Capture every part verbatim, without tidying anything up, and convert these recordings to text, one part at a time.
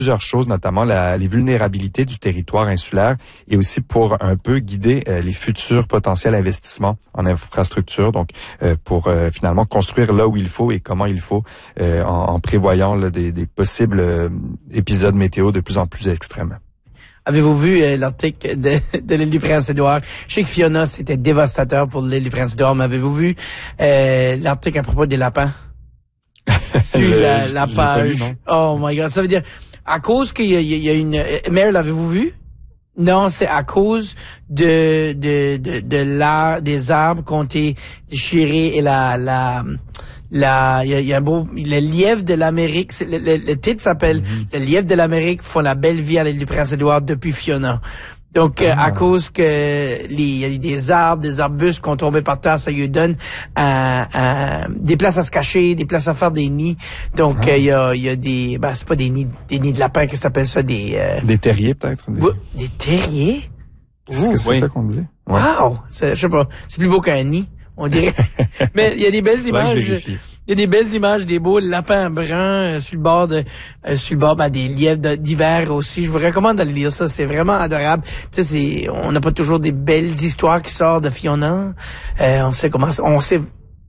plusieurs choses, notamment la, les vulnérabilités du territoire insulaire et aussi pour un peu guider euh, les futurs potentiels investissements en infrastructure, donc euh, pour euh, finalement construire là où il faut et comment il faut euh, en, en prévoyant là, des, des possibles euh, épisodes météo de plus en plus extrêmes. Avez-vous vu euh, l'article de, de l'île du Prince-Édouard? Je sais que Fiona, c'était dévastateur pour l'île du Prince-Édouard, mais avez-vous vu euh, l'article à propos des lapins? Sur je, la, je, la je page. l'ai pas lu, non? Oh my God, ça veut dire, à cause qu'il y a, il y a une... Mère, l'avez-vous vu? Non, c'est à cause de de de, de l'art des arbres qui ont été déchirés et la la la il y a, y a un beau le lièvre de l'Amérique, c'est, le, le, le titre s'appelle mm-hmm. Le lièvre de l'Amérique font la belle vie à l'île du Prince-Édouard depuis Fiona. Donc, euh, ah. à cause que les, il y a des arbres, des arbustes qui ont tombé par terre, ça lui donne euh, euh, des places à se cacher, des places à faire des nids. Donc, ah. euh, il y a, il y a des, ben c'est pas des nids, des nids de lapin, qu'est-ce que t'appelles ça, des euh, des terriers peut-être. Des, des terriers. Est-ce que c'est oui. ça qu'on dit? Ouais. Wow, c'est, je sais pas, c'est plus beau qu'un nid, on dirait. Mais il y a des belles images. Il y a des belles images, des beaux lapins bruns euh, sur le bord de, euh, sur le bord ben, des lièvres de, d'hiver aussi. Je vous recommande de le lire, ça, c'est vraiment adorable. Tu sais, c'est, on n'a pas toujours des belles histoires qui sortent de Fiona. Euh, on sait comment, on sait.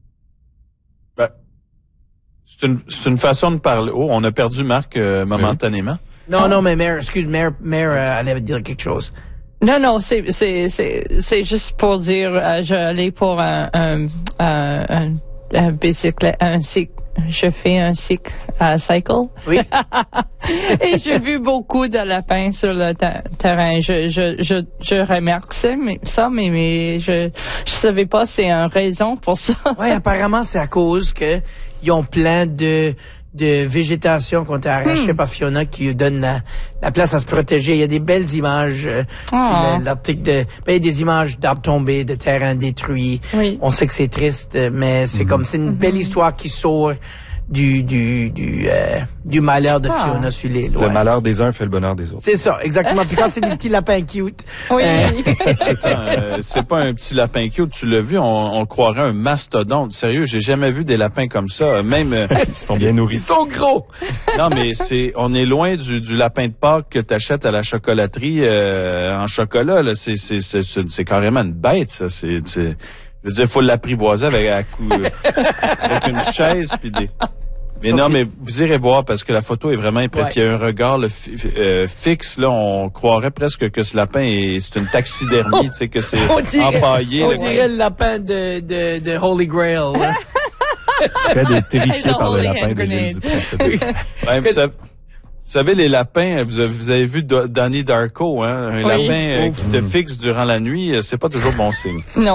Ben, c'est une, c'est une façon de parler. Oh, on a perdu Marc euh, momentanément. Non, non, mais Mère, excuse, Mère, Mère, euh, elle allait dire quelque chose. Non, non, c'est, c'est, c'est, c'est juste pour dire, euh, j'allais pour un, un, un, un un bicycle, un cycle, je fais un cycle à cycle. Oui. Et j'ai vu beaucoup de lapins sur le ta- terrain. Je, je, je, je remarque ça, mais, ça, mais, mais je, je savais pas c'est une raison pour ça. Oui, apparemment, c'est à cause que ils ont plein de, de végétation qui ont été arrachées hmm. par Fiona qui donne la, la place à se protéger. Il y a des belles images euh, oh. sur le, l'article de, ben, il y a des images d'arbres tombés, de terrains détruits. Oui. On sait que c'est triste, mais c'est mm-hmm. comme, c'est une mm-hmm. belle histoire qui sort du, du, du, euh, du malheur de Fiona oh. sur l'île. Ouais. Le malheur des uns fait le bonheur des autres. C'est ça, exactement. Puis quand c'est des petits lapins cute. Oui. Euh, c'est ça. Euh, c'est pas un petit lapin cute. Tu l'as vu, on, on croirait un mastodonte. Sérieux, j'ai jamais vu des lapins comme ça. Même. Euh, Ils sont bien nourris. Ils sont gros. Non, mais c'est, on est loin du, du lapin de Pâques que t'achètes à la chocolaterie euh, en chocolat. Là, c'est, c'est, c'est, c'est, c'est carrément une bête. Ça, c'est, c'est. Je veux dire, faut l'apprivoiser avec, à coup, avec une chaise puis des. Mais Sauf non, que... mais vous irez voir parce que la photo est vraiment impressionnante. Ouais. Il y a un regard là, fi- euh, fixe là, on croirait presque que ce lapin est c'est une taxidermie, tu sais que c'est on dirait, empaillé. On là, dirait le lapin de de de Holy Grail. Très d'être terrifié par le lapin de l'île du Prince-Édouard. Ouais, vous savez, vous savez, les lapins, vous avez, vous avez vu Do- Donnie Darko, hein, un oui. lapin euh, qui te fixe durant la nuit, c'est pas toujours bon signe. Non.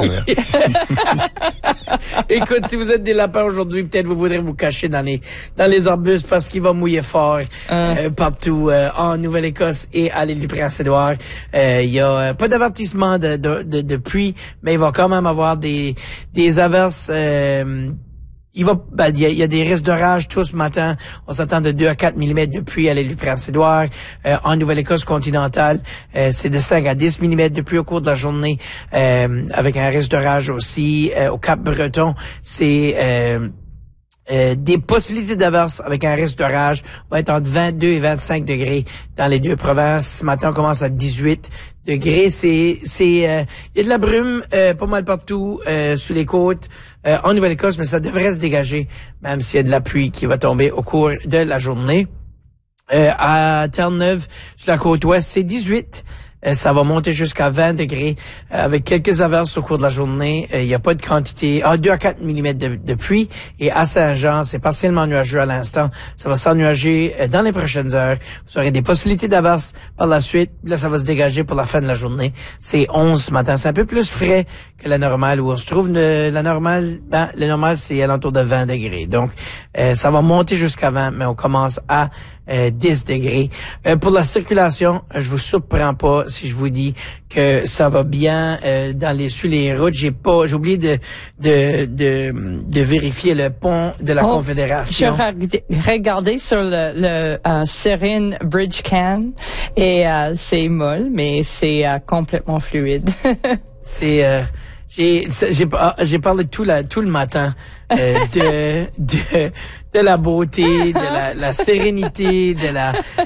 Écoute, si vous êtes des lapins aujourd'hui, peut-être vous voudrez vous cacher dans les dans les arbustes parce qu'il va mouiller fort euh. Euh, partout euh, en Nouvelle-Écosse et à l'île du Prince-Édouard. Il euh, y a euh, pas d'avertissement de, de, de, de pluie, mais il va quand même avoir des des averses. Euh, Il va, ben, il y a, il y a des risques d'orage tout ce matin. On s'attend de deux à quatre millimètres de pluie à l'île du Prince-Édouard. Euh, en Nouvelle-Écosse continentale, euh, c'est de cinq à dix millimètres de pluie au cours de la journée, euh, avec un risque d'orage aussi. Euh, au Cap-Breton, c'est euh, euh, des possibilités d'averse avec un risque d'orage va être entre vingt-deux et vingt-cinq degrés dans les deux provinces. Ce matin, on commence à dix-huit degrés. C'est, c'est, euh, il y a de la brume euh, pas mal partout euh, sur les côtes euh, en Nouvelle-Écosse, mais ça devrait se dégager, même s'il y a de la pluie qui va tomber au cours de la journée. Euh, à Terre-Neuve, sur la côte ouest, c'est dix-huit. Euh, ça va monter jusqu'à vingt degrés euh, avec quelques averses au cours de la journée. Il euh, n'y a pas de quantité, ah, deux à quatre millimètres de, de pluie. Et à Saint-Jean, c'est partiellement nuageux à l'instant. Ça va s'ennuager euh, dans les prochaines heures. Vous aurez des possibilités d'averses par la suite. Là, ça va se dégager pour la fin de la journée. C'est onze ce matin. C'est un peu plus frais que la normale où on se trouve. Le, la normale, ben, le normal, c'est alentour de vingt degrés. Donc, euh, ça va monter jusqu'à vingt, mais on commence à euh, dix degrés. Euh, pour la circulation, je vous surprends pas si je vous dis que ça va bien euh, dans les sur les routes. J'ai pas, j'ai oublié de de de, de vérifier le pont de la oh, Confédération. Je regardais sur le, le uh, Serene Bridge Can et uh, c'est molle, mais c'est uh, complètement fluide. c'est euh, j'ai j'ai j'ai parlé tout la tout le matin euh, de de de la beauté, de la, la sérénité, de la